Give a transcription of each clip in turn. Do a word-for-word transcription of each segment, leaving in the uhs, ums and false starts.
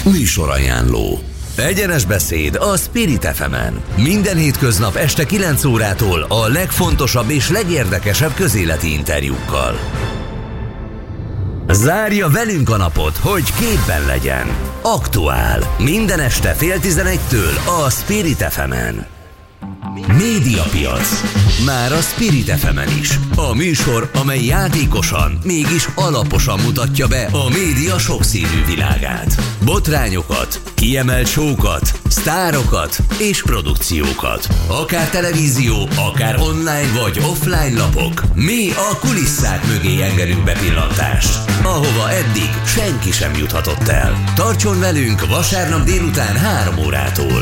Műsorajánló. Egyenes beszéd a Spirit ef emen. Minden hétköznap este kilenc órától a legfontosabb és legérdekesebb közéleti interjúkkal. Zárja velünk a napot, hogy képben legyen. Aktuál. Minden este fél tizenegytől a Spirit ef emen. Médiapiac. Már a Spirit ef emen is. A műsor, amely játékosan, mégis alaposan mutatja be a média sokszínű világát. Botrányokat, kiemelt showkat, sztárokat és produkciókat. Akár televízió, akár online vagy offline lapok. Mi a kulisszák mögé engedünk bepillantást, ahova eddig senki sem juthatott el. Tartson velünk vasárnap délután három órától.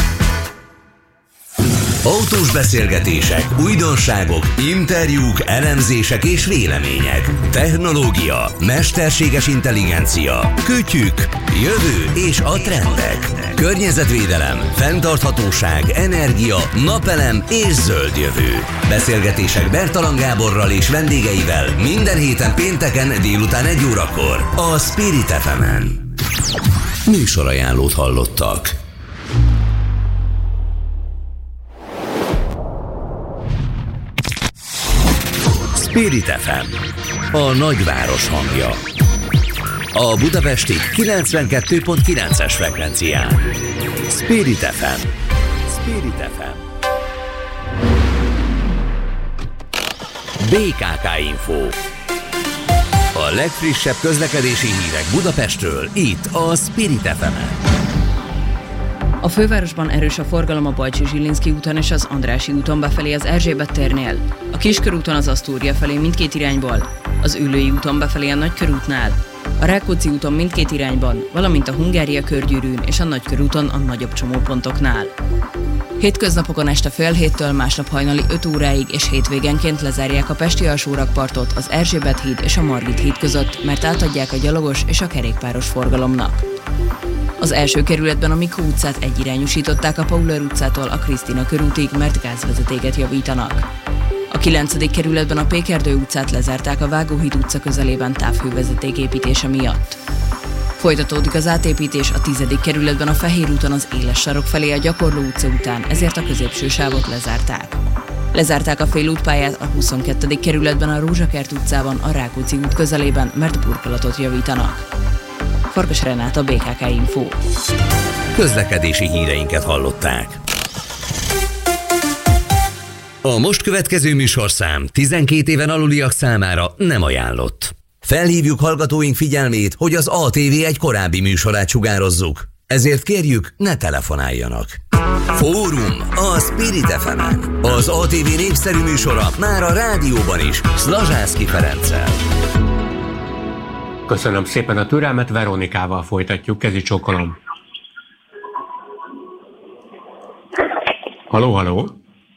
Autós beszélgetések, újdonságok, interjúk, elemzések és vélemények. Technológia, mesterséges intelligencia, kütyük, jövő és a trendek. Környezetvédelem, fenntarthatóság, energia, napelem és zöld jövő. Beszélgetések Bertalan Gáborral és vendégeivel minden héten pénteken délután egy órakor a Spirit ef emen. Műsorajánlót hallottak. Spirit ef em, a nagyváros hangja. A budapesti kilencvenkettő pont kilences frekvencián. Spirit ef em. Spirit ef em. bé ká ká Info. A legfrissebb közlekedési hírek Budapestről, itt a Spirit ef emen. A fővárosban erős a forgalom a Bajcsy-Zsilinszky úton és az Andrássy úton befelé az Erzsébet térnél, a Kiskörúton az Asztória felé mindkét irányból, az Üllői úton befelé a Nagykörútnál, a Rákóczi úton mindkét irányban, valamint a Hungária körgyűrűn és a Nagykörúton a nagyobb csomópontoknál. Hétköznapokon este fél héttől másnap hajnali öt óráig és hétvégenként lezárják a pesti alsórakpartot az Erzsébet híd és a Margit híd között, mert átadják a gyalogos és a kerékpáros forgalomnak. Az első kerületben a Mikó utcát egyirányosították a Pauller utcától a Krisztina körútig, mert gázvezetéket javítanak. A kilencedik kerületben a Pékerdő utcát lezárták a Vágóhíd utca közelében távhővezeték építése miatt. Folytatódik az átépítés a tizedik kerületben a Fehér úton az Éles sarok felé a Gyakorló utca után, ezért a középső sávot lezárták. Lezárták a félútpályát a huszonkettedik kerületben a Rózsakert utcában a Rákóczi út közelében, mert burkolatot javítanak. Farkas Renáta, bé ká ká Info. Közlekedési híreinket hallották. A most következő műsorszám tizenkét éven aluliak számára nem ajánlott. Felhívjuk hallgatóink figyelmét, hogy az á té vé egy korábbi műsorát sugározzuk. Ezért kérjük, ne telefonáljanak. Fórum a Spirit ef emen. Az á té vé népszerű műsora már a rádióban is, Szlazsászky Ferenccel. Köszönöm szépen a türelmet, Veronikával folytatjuk, kezi csókolom. Haló, haló?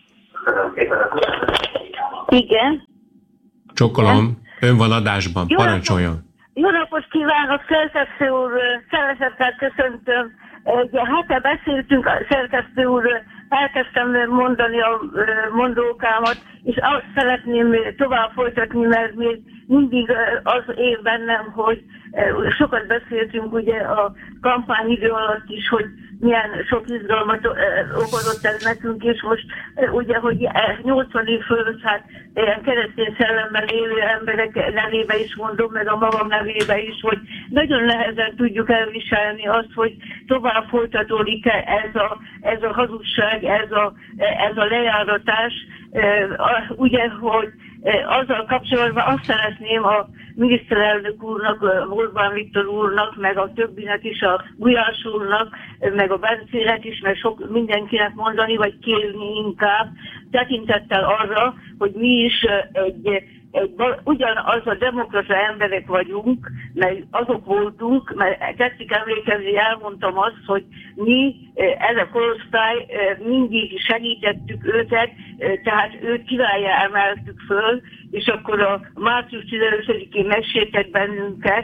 Igen. Csókolom, ön van adásban, Jó parancsoljon. Napot, jó napot kívánok, szerkesztő úr, szeretettel köszöntöm. Egy hete beszéltünk, szerkesztő úr, elkezdtem mondani a mondókámat, és azt szeretném tovább folytatni, mert még mindig az év bennem, hogy sokat beszéltünk ugye a kampányidő alatt is, hogy milyen sok izgalmat okozott ez nekünk, és most ugye, hogy nyolcvan év fölött, hát ilyen keresztény szellemben élő emberek nevébe is mondom, meg a magam nevébe is, hogy nagyon nehezen tudjuk elviselni azt, hogy tovább folytatódik ez a, ez a hazugság, ez a, ez a lejáratás, ugye, hogy azzal kapcsolatban azt szeretném a miniszterelnök úrnak, Orbán Viktor úrnak, meg a többinek is, a Gulyás úrnak, meg a Bencének is, meg sok mindenkinek mondani, vagy kérni inkább, tekintettel arra, hogy mi is egy, egy ugyanaz a demokrata emberek vagyunk, mert azok voltunk, mert tetszik emlékezni, elmondtam azt, hogy mi, ez a korosztály, mindig segítettük őket, tehát őt királlyá emeltük föl, és akkor a március tizenötödikén megsértett bennünket,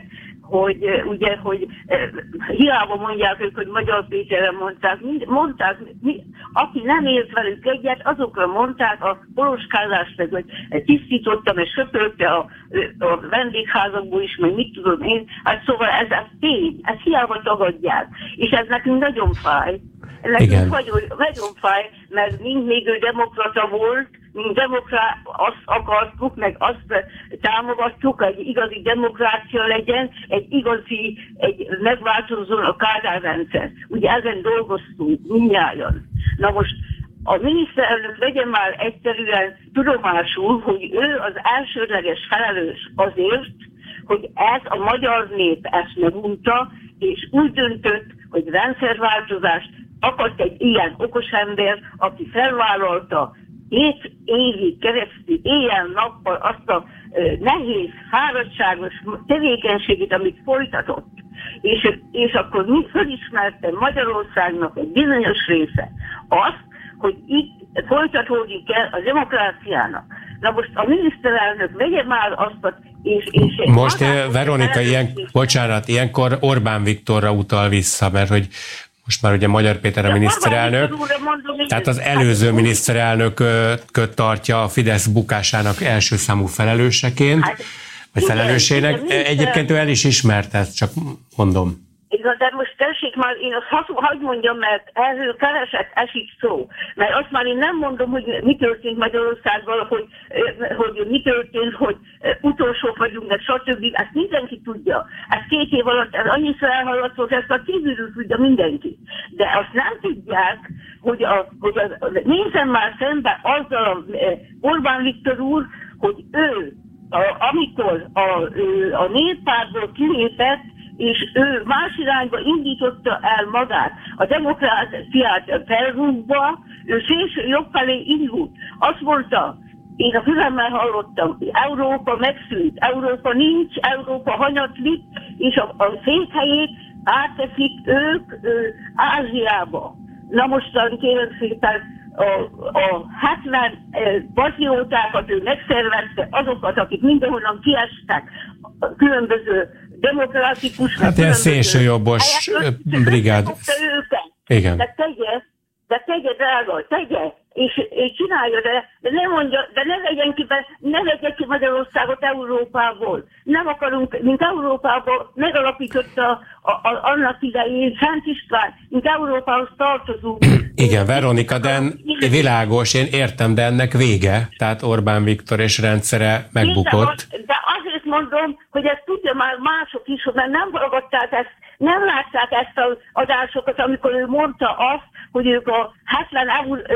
hogy ugye, hogy eh, hiába mondják ők, hogy Magyar Péterre mondták, mind, mondták, mi, aki nem ért velük egyet, azokra mondták a poloskázást, meg hogy tisztította, meg söpörte a, a vendégházakból is, meg mit tudom én, hát szóval ez a tény, ezt hiába tagadják, és ez nekünk nagyon fáj. Nekünk nagyon, nagyon fáj, mert mind még ő demokrata volt, mint demokrát, azt akartuk, meg azt támogattuk, egy igazi demokrácia legyen, egy igazi, egy megváltozzon a Kádár rendszer. Ugye ezen dolgoztunk mindnyájan. Na most a miniszterelnök vegye már egyszerűen tudomásul, hogy ő az elsődleges felelős azért, hogy ez a magyar nép ezt megunta, és úgy döntött, hogy rendszerváltozást akart egy ilyen okos ember, aki felvállalta hét évig keresztül, éjjel-nappal azt a uh, nehéz, fáradtságos tevékenységét, amit folytatott. És, és akkor mi felismerte Magyarországnak egy bizonyos része azt, hogy itt folytatódik el a demokráciának. Na most a miniszterelnök vegye már azt, és... és most eh, Veronika, ilyen, bocsánat, ilyenkor Orbán Viktorra utal vissza, mert hogy most már ugye Magyar Péter a miniszterelnök, tehát az előző miniszterelnököt tartja a Fidesz bukásának első számú felelőseként, vagy felelősének. Egyébként ő el is ismert ezt, csak mondom. Igen, de most tessék már, én azt hadd hagy mondjam, mert erről keveset esik szó. Mert azt már én nem mondom, hogy mi történt Magyarországgal, hogy, hogy mi történt, hogy utolsók vagyunk, meg stb. Ezt mindenki tudja. Ez két év alatt ez annyiszor elhaladott, ezt a kívülről tudja mindenki. De azt nem tudják, hogy, a, hogy a, nézzen már szembe azzal a Orbán Viktor úr, hogy ő, a, amikor a, a néppártból kilépett, és ő más irányba indította el magát, a demokráciát felrúgva, ő szélső jobb felé indult. Azt mondta, én a fülemmel hallottam, Európa megszűnt, Európa nincs, Európa hanyatlik, és a, a székhelyét átteszik ők ő, Ázsiába. Na mostan kérem szépen, a, a hetven patriótákat ő megszervezte, azokat, akik mindenhonnan kiestek, különböző demokratikus... Hát ilyen szélsőjobbos brigád. Igen. De tegye, de tegye, drága, tegye, és, és csinálja, de, de ne mondja, de ne vegyen ki, ne vegyen ki Magyarországot Európából. Nem akarunk, mint Európából megalapította a, a, annak idején Szent István, mint Európához tartozunk. Igen, Veronika, de világos, én értem, de ennek vége, tehát Orbán Viktor és rendszere megbukott. De azért mondom, hogy ezt tudja már mások is, mert nem hallgatták ezt, nem látták ezt az adásokat, amikor ő mondta azt, hogy ők a hetven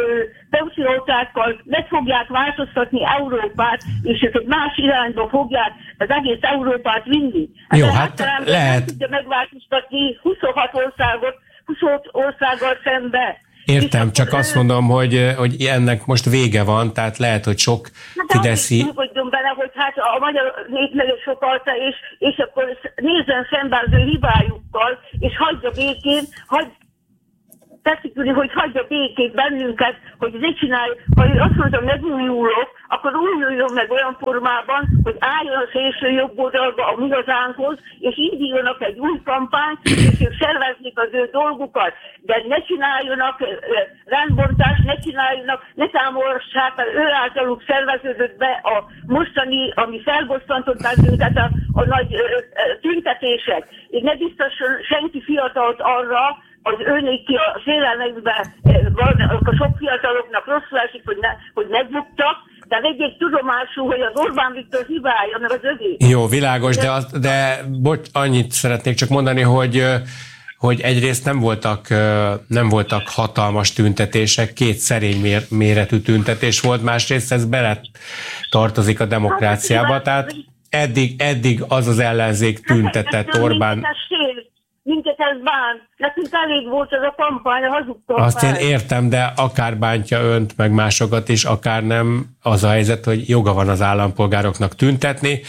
patriótákkal meg fogják változtatni Európát, és ők egy más irányba fogják az egész Európát vinni. Hát jó, hát lehet. Nem tudja megváltoztatni huszonhat országot, huszonhat országgal szembe. Értem, csak azt mondom, hogy, hogy ennek most vége van, tehát lehet, hogy sok hát fideszi... Hát nyugodjon bele, hogy hát a magyar nép meg sokalta, és, és akkor nézzen szembe az ő hibájukkal, és hagyja békén, hagy, tetszik, hogy hagyja békét bennünket, hogy ne csinálj, ha ő azt mondta, megújulok, akkor újuljon meg olyan formában, hogy álljon a szélső jobb oldalba a mi hazánkhoz, és induljanak egy új kampányt, és ők szerveznik az ő dolgukat, de ne csináljanak rendbontást, ne csináljanak, ne támogassák, mert ő általuk szerveződött be a mostani, ami felbosszantott bennünket a, a nagy ö, ö, tüntetések. És ne biztosan senki fiatalt arra, az őnéki a félelmekben van, a sok fiataloknak rosszul esik, hogy, ne, hogy megbuktak, de vegyék tudomásul, hogy az Orbán Viktor hibája, meg az övé. Jó, világos, de, az, de bocs, annyit szeretnék csak mondani, hogy, hogy egyrészt nem voltak, nem voltak hatalmas tüntetések, két szerény mér, méretű tüntetés volt, másrészt ez bele tartozik a demokráciába, tehát eddig, eddig az az ellenzék tüntetett Orbán... Minket ez bán. Nekünk elég volt ez a kampány, a hazug kampány. Azt én értem, de akár bántja önt, meg másokat is, akár nem, az a helyzet, hogy joga van az állampolgároknak tüntetni.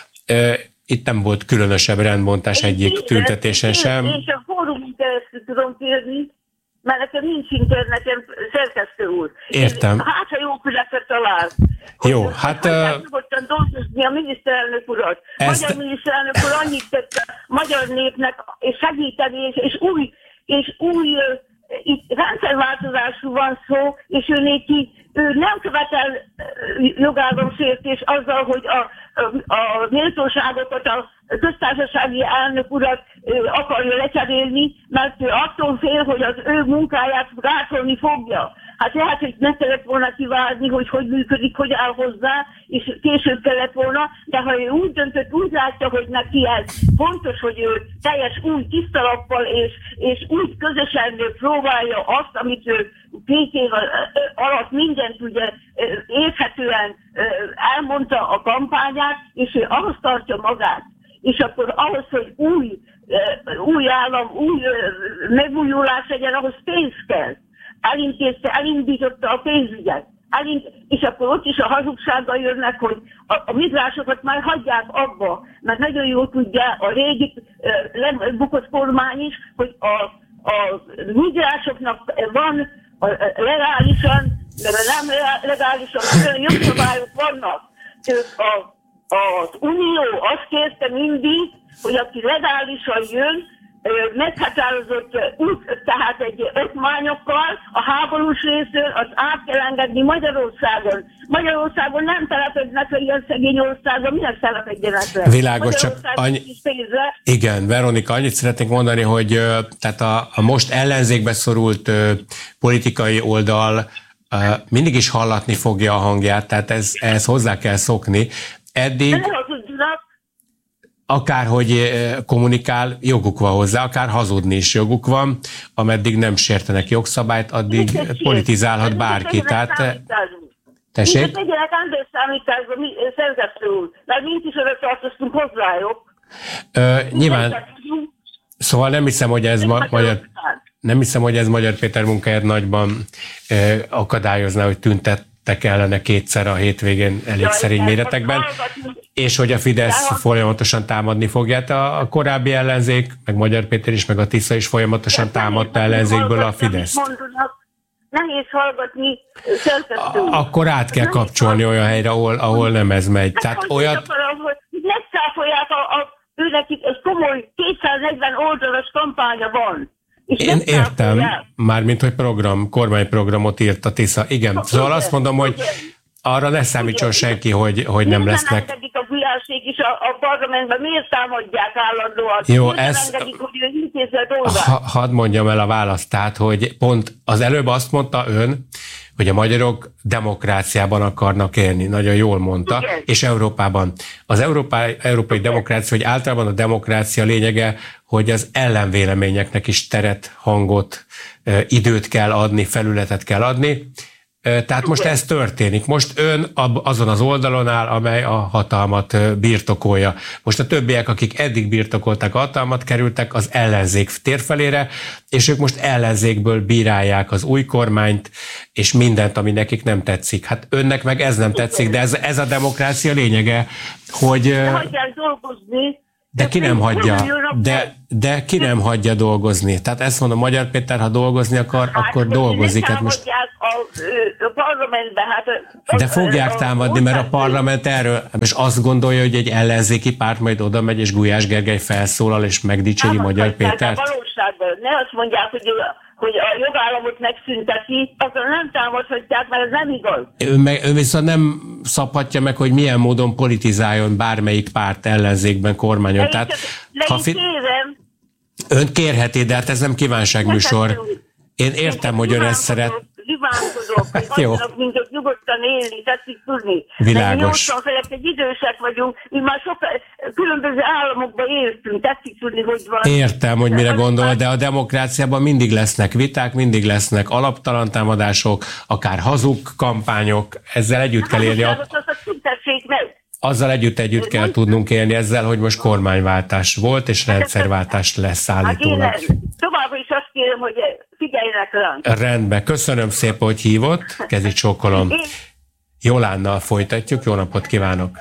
Itt nem volt különösebb rendbontás én egyik én tüntetésen én, sem. Én csak fórumon keresztül tudom kérni, mert nekem nincs internetem, szerkesztő úr. Értem. Én, hát, ha jó fülekre talál. Jó, hát... Uh... hagytan dolgozni a miniszterelnök urat. Ezt... Magyar miniszterelnök úr annyit tett a magyar népnek, és segíteni, és, és új, és új itt rendszerváltozásról van szó, és ő néki, ő nem követel jogállamsértés azzal, hogy a, a, a méltóságokat, a köztársasági elnök urat akarja lecserélni, mert ő attól fél, hogy az ő munkáját gátolni fogja. Hát lehet, hogy ne kellett volna kivárni, hogy hogy működik, hogy áll hozzá, és később kellett volna, de ha ő úgy döntött, úgy látja, hogy neki ez fontos, hogy ő teljes új tisztalappal és, és úgy közösen próbálja azt, amit ő két év alatt mindent ugye érthetően elmondta a kampányát, és ő ahhoz tartja magát. És akkor ahhoz, hogy új, új állam, új megújulás legyen, ahhoz pénz kell. Elintézte, elindította a pénzügyet. Elind... És akkor ott is a hazugsággal jönnek, hogy a, a migránsokat már hagyják abba, mert nagyon jól tudja a régi lebukott kormány is, hogy a, a migránsoknak van a, legálisan, de nem legálisan, olyan jogszabályok vannak. A, az Unió azt kérte mindig, hogy aki legálisan jön, meghatározott út, tehát egy okmányokkal a háborús részről az át kell engedni Magyarországon. Magyarországon nem telepednek le ilyen szegény országban, minek telepedjenek le? Világos, csak annyi... Igen, Veronika, annyit szeretnék mondani, hogy tehát a, a most ellenzékbe szorult politikai oldal mindig is hallatni fogja a hangját, tehát ez, ehhez hozzá kell szokni. Eddig... Akárhogy kommunikál, joguk van hozzá, akár hazudni is joguk van, ameddig nem sértenek jogszabályt, addig politizálhat bárki. Tehát... Tessék? Mit tegyenek emberszámításban, szerkesztő úr, mert mint is oda tartoztunk hozzájuk. Nyilván, szóval nem hiszem, hogy ez ma, magyar... Nem hiszem, hogy ez Magyar Péter munkáját nagyban akadályozná, hogy tüntet ellene kétszer a hétvégén elég szerény méretekben, és hogy a Fidesz folyamatosan támadni fogja. Hát a, a korábbi ellenzék, meg Magyar Péter is, meg a Tisza is folyamatosan támadta ellenzékből a Fideszt. Nehéz hallgatni szerkesztő. Akkor át kell kapcsolni olyan helyre, ahol, ahol nem ez megy. Tehát olyat... Megszáfolják a, a őnek itt egy komoly kétszáznegyven oldalas kampánya van. Én értem, mármint, hogy program, kormányprogramot írt a Tisza. Igen, szóval azt mondom, hogy arra ne számítson senki, hogy, hogy nem lesznek. Nem engedik a Gulyásék is a, a parlamentben, miért támadják állandóan? Jó, miért ez... nem engedik, hogy ő intézze a dolgát? Ha, hadd mondjam el a választ, tehát, hogy pont az előbb azt mondta ön, hogy a magyarok demokráciában akarnak élni. Nagyon jól mondta. Igen. És Európában. Az európai, európai demokrácia, vagy általában a demokrácia lényege, hogy az ellenvéleményeknek is teret, hangot, időt kell adni, felületet kell adni. Tehát most ez történik. Most ön azon az oldalon áll, amely a hatalmat birtokolja. Most a többiek, akik eddig birtokolták a hatalmat, kerültek az ellenzék térfelére, és ők most ellenzékből bírálják az új kormányt, és mindent, ami nekik nem tetszik. Hát önnek meg ez nem tetszik, de ez, ez a demokrácia lényege, hogy... De hagyják dolgozni. De ki nem hagyja, de, de ki nem hagyja dolgozni. Tehát ezt mondom, Magyar Péter, ha dolgozni akar, hát, akkor dolgozik. Hát most... a, a parlamentben, hát... A, de fogják a, támadni, mert a parlament erről, és azt gondolja, hogy egy ellenzéki párt majd oda megy, és Gulyás Gergely felszólal, és megdicséri Magyar Pétert. A valóságban. Ne azt mondják, hogy... hogy a jogállamot megszünteti, akkor nem támadhatják, mert ez nem igaz. Ön, meg, ön viszont nem szabhatja meg, hogy milyen módon politizáljon bármelyik párt ellenzékben, kormányon. Tehát, de ha fi... Ön kérheti, de hát ez nem kívánságműsor. Én értem, hogy ön ezt szeret. Kívánkozok, hogy hagyjanak minket nyugodtan élni, tetszik tudni. Világos. nyolcvan felett egy idősek vagyunk, mi már sok különböző államokban éltünk, tetszik tudni, hogy van. Értem, hogy mire gondol, de a demokráciában mindig lesznek viták, mindig lesznek alaptalan támadások, akár hazug kampányok, ezzel együtt kell élni. A... Azzal együtt együtt kell tudnunk élni ezzel, hogy most kormánywáltás volt, és rendszerváltás lesz állítólag. Hát továbbra is azt kérem, hogy figyeljenek ránk. Rendben, köszönöm szépen, hogy hívott, kezit csókolom. Jolánnal folytatjuk, jó napot kívánok!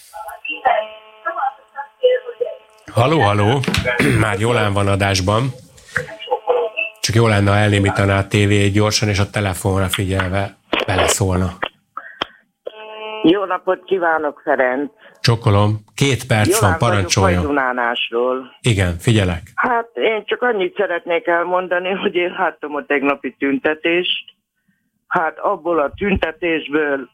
Haló, haló, már Jolán van adásban. Csak Jolánnal elnémítaná a tévét gyorsan, és a telefonra figyelve beleszólna. Jó napot kívánok, Ferenc! Csokkolom. Két perc Jolán van, parancsoljon. Vagyok, Igen, figyelek. Hát én csak annyit szeretnék elmondani, hogy én láttam a tegnapi tüntetést. Hát abból a tüntetésből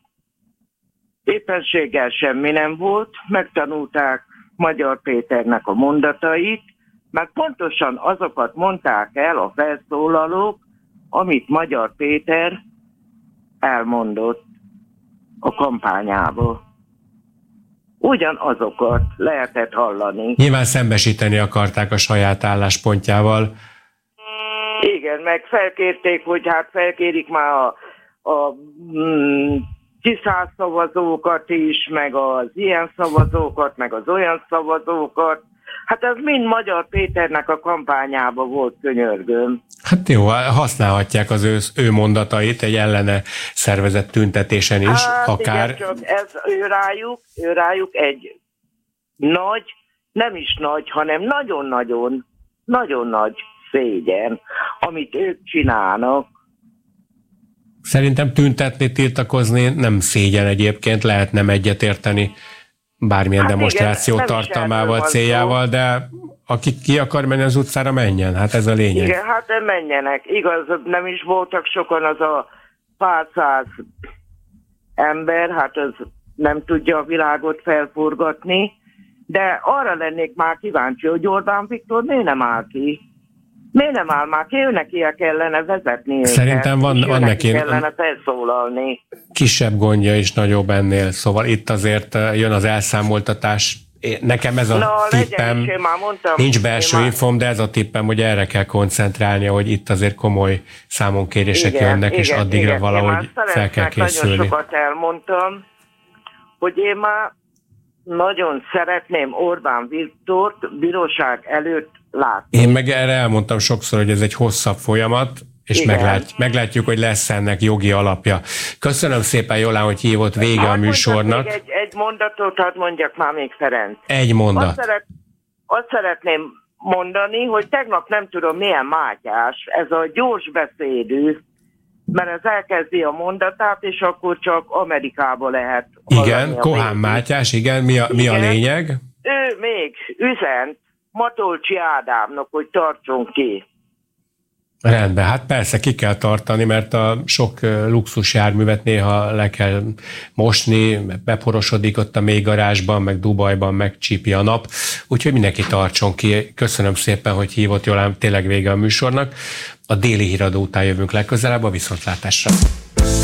éppenséggel semmi nem volt. Megtanulták Magyar Péternek a mondatait, mert pontosan azokat mondták el a felszólalók, amit Magyar Péter elmondott a kampányából. Ugyanazokat lehetett hallani. Nyilván szembesíteni akarták a saját álláspontjával. Igen, meg felkérték, hogy hát felkérik már a, a mm, kiszáz szavazókat is, meg az ilyen szavazókat, meg az olyan szavazókat. Hát ez mind Magyar Péternek a kampányában volt, könyörgöm. Hát jó, használhatják az ő, ő mondatait egy ellene szervezett tüntetésen is, hát akár... Igen, csak ez ő rájuk, ő rájuk egy nagy, nem is nagy, hanem nagyon-nagyon, nagyon nagy szégyen, amit ők csinálnak. Szerintem tüntetni, tiltakozni nem szégyen egyébként, lehet nem egyetérteni bármilyen hát demonstráció igen, tartalmával, céljával, de aki ki akar menni az utcára, menjen. Hát ez a lényeg. Igen, hát menjenek. Igaz, nem is voltak sokan, az a pár száz ember, hát az nem tudja a világot felforgatni, de arra lennék már kíváncsi, hogy Orbán Viktor miért nem áll ki? Miért nem áll már ki? Őnek ilyen kellene vezetni őket. Szerintem van, van neki kellene felszólalni. Kisebb gondja is nagyobb ennél, szóval itt azért jön az elszámoltatás. Nekem ez a Na, tippem, is, mondtam, nincs belső már... infom, de ez a tippem, hogy erre kell koncentrálnia, hogy itt azért komoly számonkérések igen, jönnek, igen, és addigra igen, valahogy fel kell készülni. Nagyon sokat elmondtam, hogy én már nagyon szeretném Orbán Viktort bíróság előtt látni. Én meg erre elmondtam sokszor, hogy ez egy hosszabb folyamat, és meglátjuk, meglátjuk, hogy lesz ennek jogi alapja. Köszönöm szépen, Jolán, hogy hívott, vége hát a műsornak. Egy, egy mondatot, hadd mondjak már még, Ferenc. Egy mondat. Azt, szeret, azt szeretném mondani, hogy tegnap nem tudom milyen Mátyás, ez a gyors beszédű, mert ez elkezdi a mondatát, és akkor csak Amerikába lehet. Igen, Kohán Mátyás, igen, mi a, mi igen. a lényeg? Ő még üzent Matolcsi Ádámnak, hogy tartson ki. Rendben, hát persze ki kell tartani, mert a sok luxus járművet néha le kell mosni, beporosodik ott a mélygarázsban, meg Dubajban megcsípi a nap, úgyhogy mindenki tartson ki. Köszönöm szépen, hogy hívott, Jolán, tényleg vége a műsornak. A déli híradó után jövünk legközelebb, a viszontlátásra.